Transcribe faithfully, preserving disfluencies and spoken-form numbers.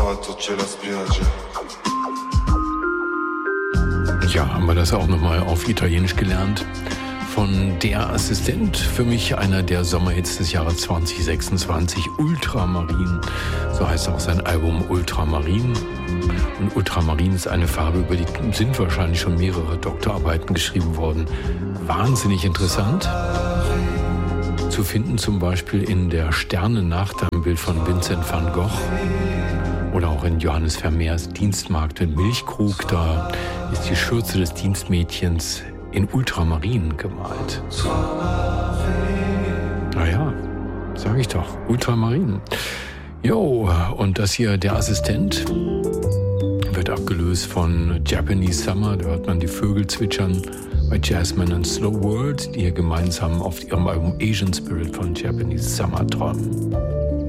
l'asfalto c'è la spiaggia. Ja, haben wir das auch nochmal auf Italienisch gelernt. Von Der Assistent, für mich einer der Sommerhits des Jahres zwanzig sechsundzwanzig, Ultramarin. So heißt auch sein Album Ultramarin. Und Ultramarin ist eine Farbe, über die sind wahrscheinlich schon mehrere Doktorarbeiten geschrieben worden. Wahnsinnig interessant. Zu finden zum Beispiel in der Sternennacht, einem Bild von Vincent van Gogh. Oder auch in Johannes Vermeers Dienstmagd in Milchkrug. Da ist die Schürze des Dienstmädchens in Ultramarin gemalt. Naja, sag ich doch, Ultramarin. Jo, und das hier, Der Assistent, wird abgelöst von Japanese Summer. Da hört man die Vögel zwitschern bei Jasmine und Slow World, die hier gemeinsam auf ihrem Album Asian Spirit von Japanese Summer träumen.